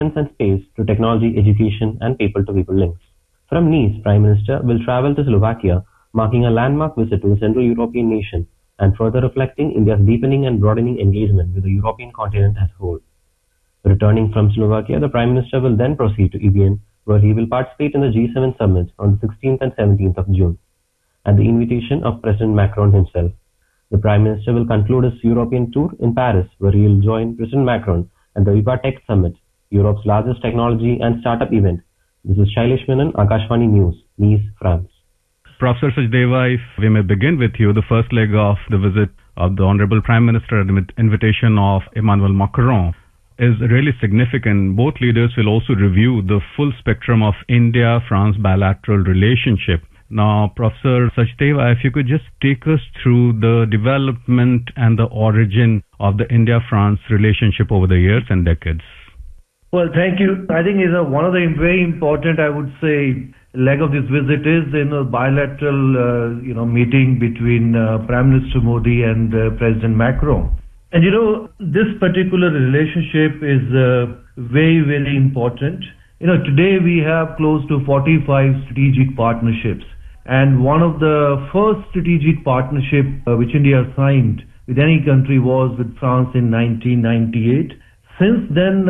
science and space to technology, education, and people-to-people links. From Nice, Prime Minister will travel to Slovakia, marking a landmark visit to the Central European nation and further reflecting India's deepening and broadening engagement with the European continent as a whole. Returning from Slovakia, the Prime Minister will then proceed to Evian, where he will participate in the G7 summit on the 16th and 17th of June. At the invitation of President Macron himself, the Prime Minister will conclude his European tour in Paris, where he will join President Macron at the Viva Tech Summit, Europe's largest technology and startup event. This is Shailesh Menon, Akashvani News, Nice, France. Professor Sachdeva, if we may begin with you, the first leg of the visit of the Honorable Prime Minister at the invitation of Emmanuel Macron is really significant. Both leaders will also review the full spectrum of India-France bilateral relationship. Now, Professor Sachdeva, if you could just take us through the development and the origin of the India-France relationship over the years and decades. Well, thank you. I think one of the very important, I would say, leg of this visit is bilateral, meeting between Prime Minister Modi and President Macron. And this particular relationship is very, very important. Today we have close to 45 strategic partnerships. And one of the first strategic partnership which India signed with any country was with France in 1998. Since then,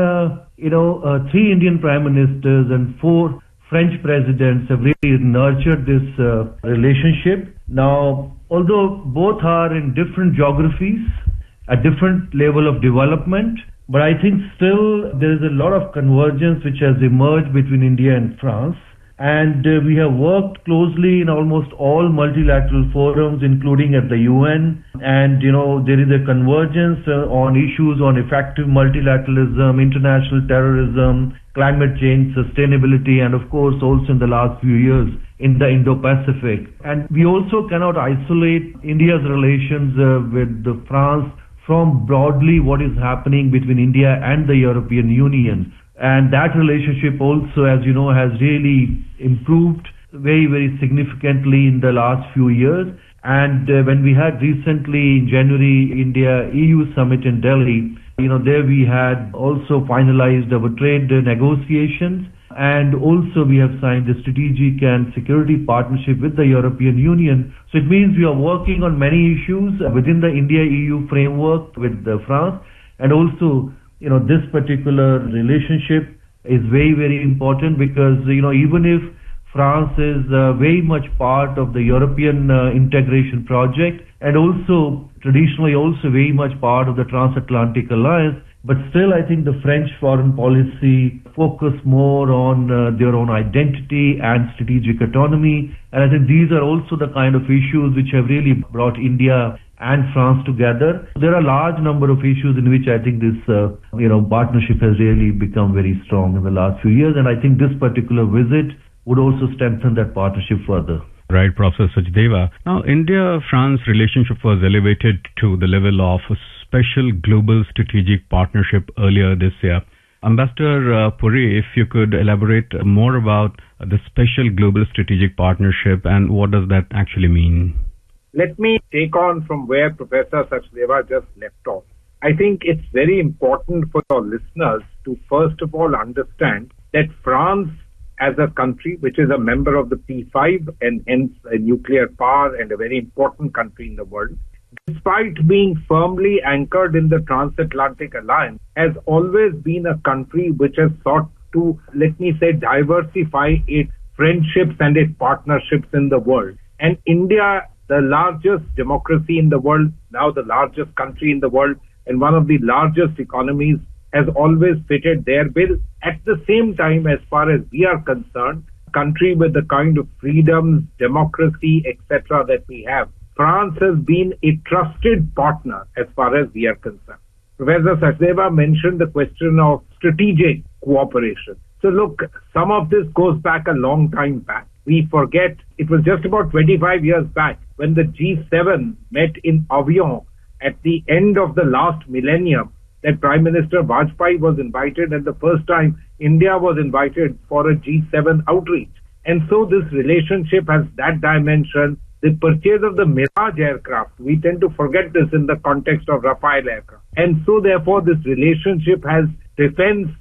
3 Indian prime ministers and 4 French presidents have really nurtured this relationship. Now, although both are in different geographies, a different level of development, but I think still there is a lot of convergence which has emerged between India and France. And we have worked closely in almost all multilateral forums, including at the UN. And, there is a convergence on issues on effective multilateralism, international terrorism, climate change, sustainability, and of course also in the last few years in the Indo-Pacific. And we also cannot isolate India's relations with France from broadly what is happening between India and the European Union. And that relationship also, as you know, has really improved very, very significantly in the last few years. And when we had recently in January India-EU summit in Delhi, there we had also finalized our trade negotiations. And also we have signed a strategic and security partnership with the European Union. So it means we are working on many issues within the India-EU framework with France. And also, this particular relationship is very, very important because, even if France is very much part of the European integration project and also traditionally also very much part of the transatlantic alliance, but still I think the French foreign policy focus more on their own identity and strategic autonomy. And I think these are also the kind of issues which have really brought India and France together. There are a large number of issues in which I think this, partnership has really become very strong in the last few years. And I think this particular visit would also strengthen that partnership further. Right, Professor Sachdeva. Now, India-France relationship was elevated to the level of a special global strategic partnership earlier this year. Ambassador Puri, if you could elaborate more about the special global strategic partnership and what does that actually mean? Let me take on from where Professor Sachdeva just left off. I think it's very important for your listeners to first of all understand that France as a country, which is a member of the P5 and hence a nuclear power and a very important country in the world, despite being firmly anchored in the transatlantic alliance, has always been a country which has sought to, let me say, diversify its friendships and its partnerships in the world. And India, the largest democracy in the world, now the largest country in the world, and one of the largest economies, has always fitted their bill. At the same time, as far as we are concerned, a country with the kind of freedoms, democracy, etc. that we have, France has been a trusted partner as far as we are concerned. Professor Sachdeva mentioned the question of strategic cooperation. So look, some of this goes back a long time back. We forget it was just about 25 years back when the G7 met in Avion at the end of the last millennium that Prime Minister Vajpayee was invited, and the first time India was invited for a G7 outreach. And so this relationship has that dimension. The purchase of the Mirage aircraft, we tend to forget this in the context of Rafale aircraft. And so therefore this relationship has defense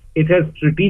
it has strategic